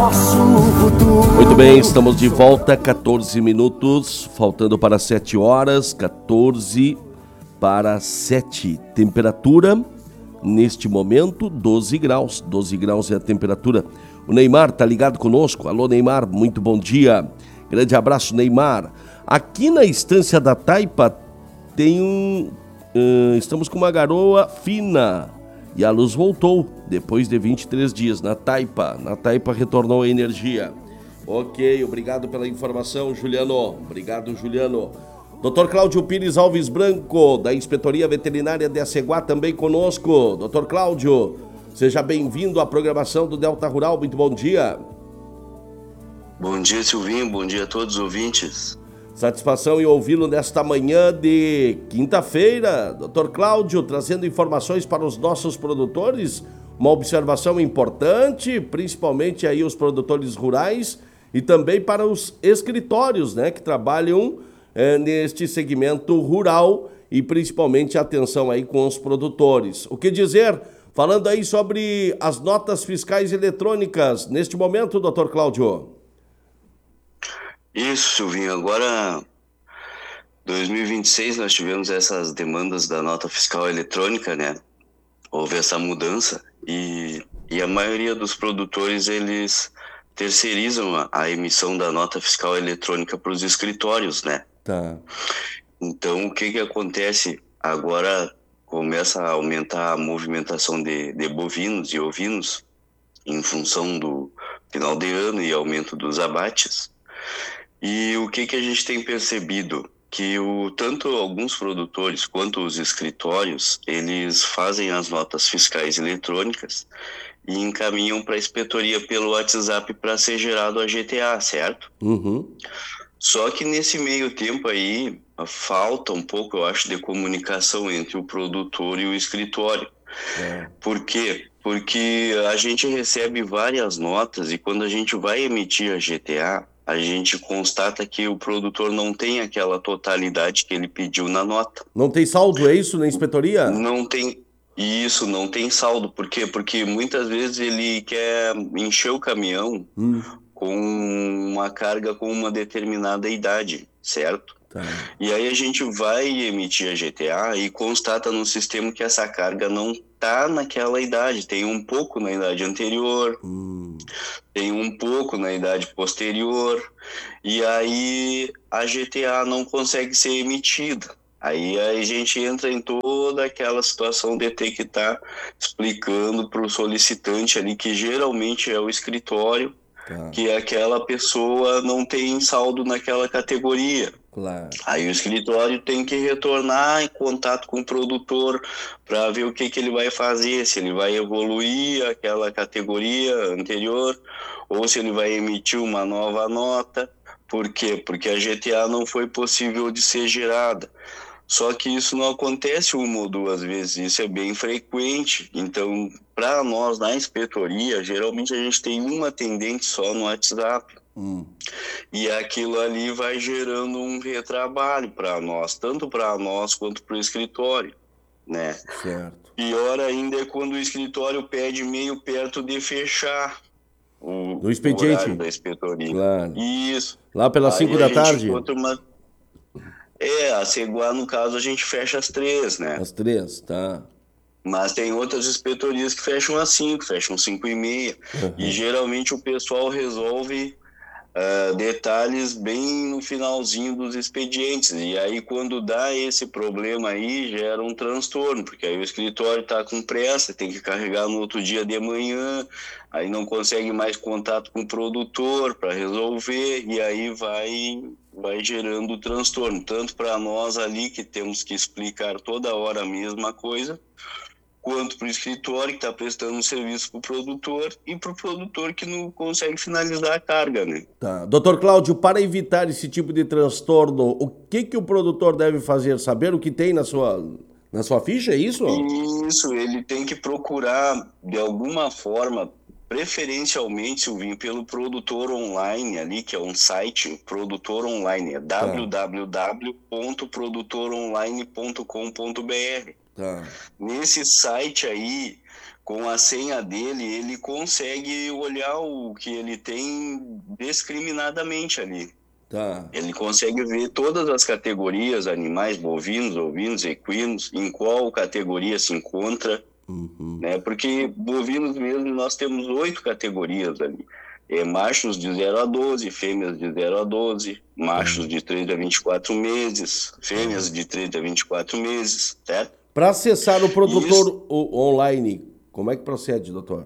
Muito bem, estamos de volta, 14 minutos, faltando para 7 horas, 14 para 7. Temperatura, neste momento, 12 graus. 12 graus é a temperatura. O Neymar tá ligado conosco. Alô, Neymar, muito bom dia. Grande abraço, Neymar. Aqui na estância da Taipa tem estamos com uma garoa fina. E a luz voltou depois de 23 dias na Taipa. Na Taipa retornou a energia. Ok, obrigado pela informação, Juliano. Obrigado, Juliano. Dr. Cláudio Pires Alves Branco, da Inspetoria Veterinária de Aceguá, também conosco. Dr. Cláudio, seja bem-vindo à programação do Delta Rural. Muito bom dia. Bom dia, Silvinho. Bom dia a todos os ouvintes. Satisfação em ouvi-lo nesta manhã de quinta-feira. Dr. Cláudio, trazendo informações para os nossos produtores, uma observação importante, principalmente aí os produtores rurais e também para os escritórios, né, que trabalham neste segmento rural e principalmente atenção aí com os produtores. O que dizer, falando aí sobre as notas fiscais eletrônicas neste momento, Dr. Cláudio? Isso, Silvinho. Agora, 2026, nós tivemos essas demandas da nota fiscal eletrônica, né? Houve essa mudança e a maioria dos produtores, eles terceirizam a emissão da nota fiscal eletrônica para os escritórios, né? Tá. Então, o que acontece? Agora começa a aumentar a movimentação de bovinos e ovinos em função do final de ano e aumento dos abates. E o que a gente tem percebido? Que tanto alguns produtores quanto os escritórios, eles fazem as notas fiscais eletrônicas e encaminham para a inspetoria pelo WhatsApp para ser gerado a GTA, certo? Uhum. Só que nesse meio tempo aí, falta um pouco, eu acho, de comunicação entre o produtor e o escritório. Por quê? Porque a gente recebe várias notas e quando a gente vai emitir a GTA, a gente constata que o produtor não tem aquela totalidade que ele pediu na nota. Não tem saldo, é isso, na inspetoria? Não tem isso, não tem saldo. Por quê? Porque muitas vezes ele quer encher o caminhão com uma carga com uma determinada idade, certo? Tá. E aí a gente vai emitir a GTA e constata no sistema que essa carga não está naquela idade, tem um pouco na idade anterior, tem um pouco na idade posterior, e aí a GTA não consegue ser emitida. Aí a gente entra em toda aquela situação de ter que estar explicando para o solicitante ali, que geralmente é o escritório, que aquela pessoa não tem saldo naquela categoria. Claro. Aí o escritório tem que retornar em contato com o produtor para ver o que ele vai fazer, se ele vai evoluir aquela categoria anterior ou se ele vai emitir uma nova nota. Por quê? Porque a GTA não foi possível de ser gerada. Só que isso não acontece uma ou duas vezes, isso é bem frequente. Então, para nós na inspetoria, geralmente a gente tem uma atendente só no WhatsApp. E aquilo ali vai gerando um retrabalho para nós, tanto para nós quanto para o escritório, né? Certo. Pior ainda é quando o escritório pede meio perto de fechar o horário da inspetoria. Claro. Isso. Lá pelas 5 da tarde? A Aceguá, no caso, a gente fecha às 3, né? Às 3, tá. Mas tem outras inspetorias que fecham às 5, fecham 5:30. E geralmente o pessoal resolve detalhes bem no finalzinho dos expedientes. E aí, quando dá esse problema aí, gera um transtorno, porque aí o escritório está com pressa, tem que carregar no outro dia de manhã, aí não consegue mais contato com o produtor para resolver, e aí vai gerando transtorno, tanto para nós ali, que temos que explicar toda hora a mesma coisa, quanto para o escritório que está prestando um serviço para o produtor e para o produtor que não consegue finalizar a carga, né? Tá. Doutor Cláudio, para evitar esse tipo de transtorno, o que o produtor deve fazer? Saber o que tem na sua ficha, é isso? Isso, ele tem que procurar, de alguma forma, preferencialmente, Silvinho, pelo produtor online ali, que é um site, produtor online, é www.produtoronline.com.br. Tá. Nesse site aí, com a senha dele, ele consegue olhar o que ele tem discriminadamente ali. Tá. Ele consegue ver todas as categorias, animais, bovinos, ovinos, equinos, em qual categoria se encontra, né? Porque bovinos mesmo, nós temos 8 categorias ali. Machos de 0 a 12, fêmeas de 0 a 12, machos de 3 a 24 meses, fêmeas de 3 a 24 meses, certo? Para acessar o produtor Isso online, como é que procede, doutor?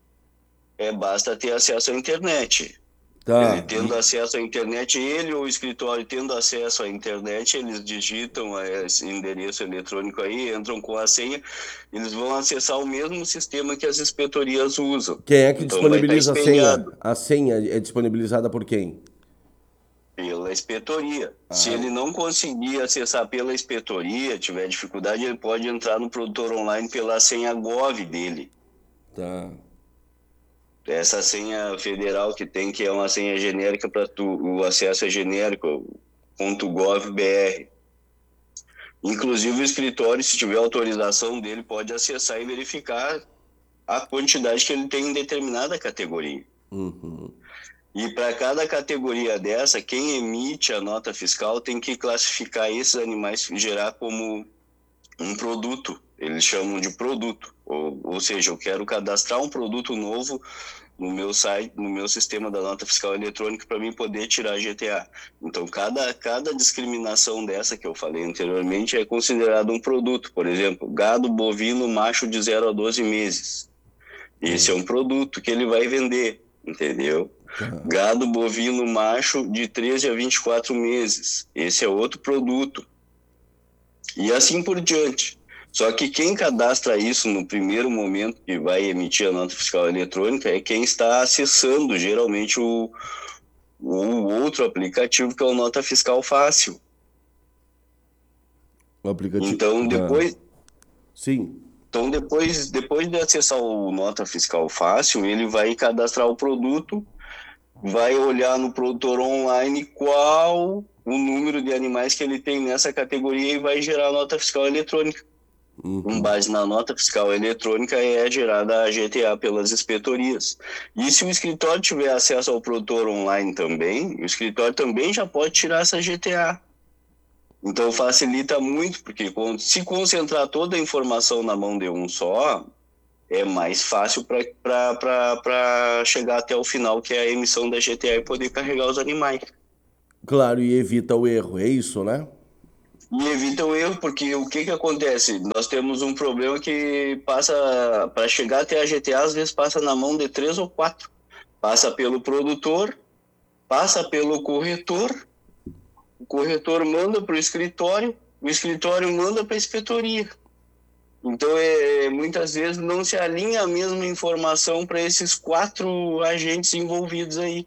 basta ter acesso à internet. Ele Tá. tendo acesso à internet, ele ou o escritório tendo acesso à internet, eles digitam esse endereço eletrônico aí, entram com a senha, eles vão acessar o mesmo sistema que as inspetorias usam. Quem é que Então vai estar disponibiliza a senha? espelhado A senha é disponibilizada por quem? pela inspetoria. Se Ah, ele não conseguir acessar pela inspetoria, tiver dificuldade, ele pode entrar no produtor online pela senha Gov dele. tá. Essa senha federal que tem, que é uma senha genérica para o acesso é genérico, .gov.br. Inclusive o escritório, se tiver autorização dele, pode acessar e verificar a quantidade que ele tem em determinada categoria. E para cada categoria dessa, quem emite a nota fiscal tem que classificar esses animais, gerar como um produto. Eles chamam de produto. Ou seja, eu quero cadastrar um produto novo no meu site, no meu sistema da nota fiscal eletrônica para mim poder tirar GTA. Então, cada discriminação dessa que eu falei anteriormente é considerado um produto. Por exemplo, gado bovino macho de 0 a 12 meses. Esse é um produto que ele vai vender, entendeu? Gado bovino macho de 13 a 24 meses. Esse é outro produto. E assim por diante. Só que quem cadastra isso no primeiro momento que vai emitir a nota fiscal eletrônica é quem está acessando geralmente o outro aplicativo que é o Nota Fiscal Fácil. O aplicativo. Então depois, Sim. então depois de acessar o Nota Fiscal Fácil, ele vai cadastrar o produto, vai olhar no produtor online qual o número de animais que ele tem nessa categoria e vai gerar a nota fiscal eletrônica. Com base na nota fiscal eletrônica é gerada a GTA pelas inspetorias. E se o escritório tiver acesso ao produtor online também, o escritório também já pode tirar essa GTA. Então facilita muito, porque se concentrar toda a informação na mão de um só, é mais fácil para chegar até o final, que é a emissão da GTA e poder carregar os animais. Claro, e evita o erro, é isso, né? E evita o erro, porque o que acontece? Nós temos um problema que passa, para chegar até a GTA, às vezes passa na mão de 3 ou 4. Passa pelo produtor, passa pelo corretor, o corretor manda para o escritório manda para a inspetoria. Então, muitas vezes não se alinha a mesma informação para esses 4 agentes envolvidos aí.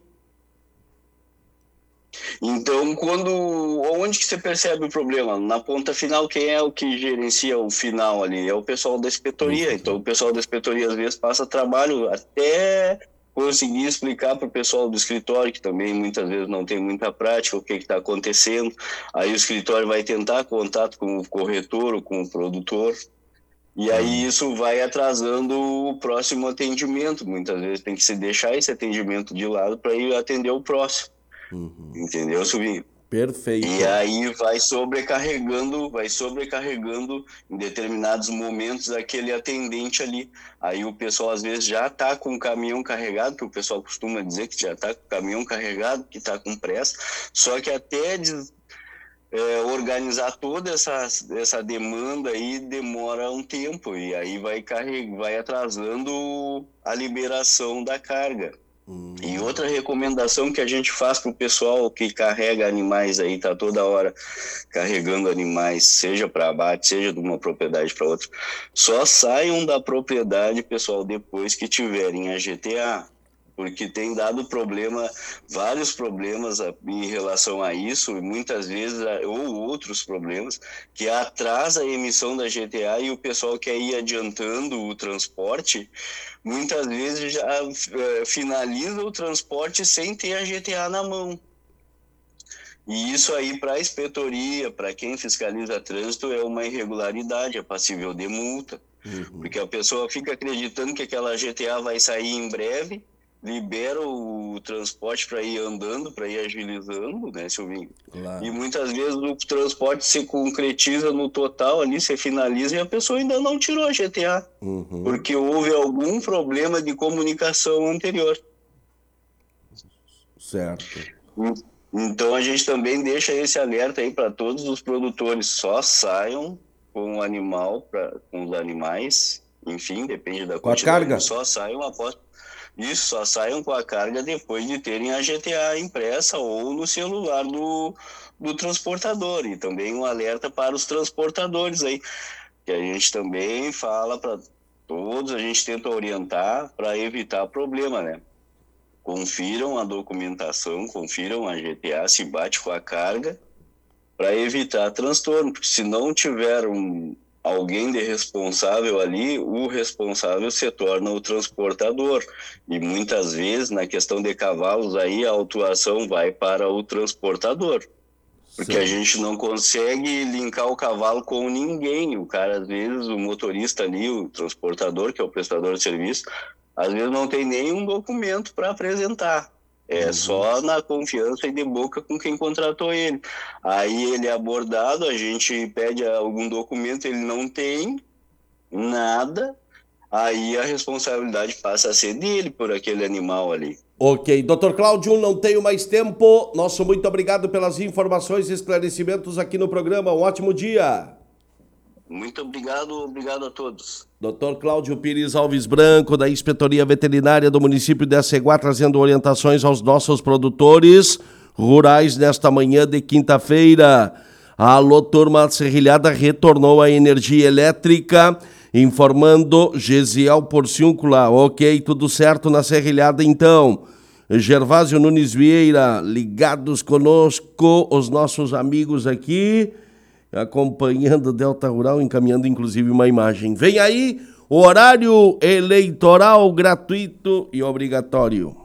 Então, onde que você percebe o problema? Na ponta final, quem é o que gerencia o final ali? É o pessoal da inspetoria. Então, o pessoal da inspetoria, às vezes, passa trabalho até conseguir explicar para o pessoal do escritório, que também muitas vezes não tem muita prática, o que está acontecendo. Aí o escritório vai tentar contato com o corretor ou com o produtor. E aí isso vai atrasando o próximo atendimento. Muitas vezes tem que se deixar esse atendimento de lado para ir atender o próximo. Entendeu, Silvinho? Perfeito. E aí vai sobrecarregando em determinados momentos aquele atendente ali. Aí o pessoal às vezes já está com o caminhão carregado, que o pessoal costuma dizer que já está com o caminhão carregado, que está com pressa, só que até organizar toda essa demanda aí demora um tempo, e aí vai atrasando a liberação da carga. E outra recomendação que a gente faz para o pessoal que carrega animais aí, tá toda hora carregando animais, seja para abate, seja de uma propriedade para outra, só saiam da propriedade, pessoal, depois que tiverem a GTA, porque tem dado vários problemas em relação a isso, e muitas vezes, ou outros problemas, que atrasa a emissão da GTA e o pessoal quer ir adiantando o transporte, muitas vezes já finaliza o transporte sem ter a GTA na mão. E isso aí, para a inspetoria, para quem fiscaliza trânsito, é uma irregularidade, é passível de multa. Porque a pessoa fica acreditando que aquela GTA vai sair em breve, libera o transporte para ir andando, para ir agilizando, né, Silvinho? Claro. E muitas vezes o transporte se concretiza no total ali, se finaliza e a pessoa ainda não tirou a GTA, porque houve algum problema de comunicação anterior. Certo. Então a gente também deixa esse alerta aí para todos os produtores, só saiam com o animal, com os animais, enfim, depende da quantidade, com a carga. Só saiam após isso, só saiam com a carga depois de terem a GTA impressa ou no celular do transportador. E também um alerta para os transportadores aí, que a gente também fala para todos, a gente tenta orientar para evitar problema, né? Confiram a documentação, confiram a GTA, se bate com a carga, para evitar transtorno, porque se não tiver alguém de responsável ali, o responsável se torna o transportador. E muitas vezes, na questão de cavalos, aí a autuação vai para o transportador. Porque Sim. A gente não consegue linkar o cavalo com ninguém. O cara, às vezes, o motorista ali, o transportador, que é o prestador de serviço, às vezes não tem nenhum documento para apresentar. É só na confiança e de boca com quem contratou ele. Aí ele é abordado, a gente pede algum documento, ele não tem nada, aí a responsabilidade passa a ser dele por aquele animal ali. Ok, Dr. Cláudio, não tenho mais tempo. Nosso muito obrigado pelas informações e esclarecimentos aqui no programa. Um ótimo dia. Muito obrigado a todos. Dr. Cláudio Pires Alves Branco, da Inspetoria Veterinária do município de Aceguá, trazendo orientações aos nossos produtores rurais nesta manhã de quinta-feira. Alô, turma, a Serrilhada retornou a energia elétrica, informando Gesiel Porciúncula. Ok, tudo certo na Serrilhada então. Gervásio Nunes Vieira, ligados conosco, os nossos amigos aqui, acompanhando o Delta Rural, encaminhando inclusive uma imagem. Vem aí o horário eleitoral gratuito e obrigatório.